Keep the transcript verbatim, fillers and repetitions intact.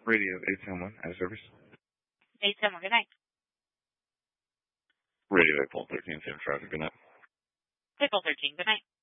Radio eight ten one, out of service. eight ten one, good night. Radio eight thirteen, same traffic, good night. eight thirteen, good night.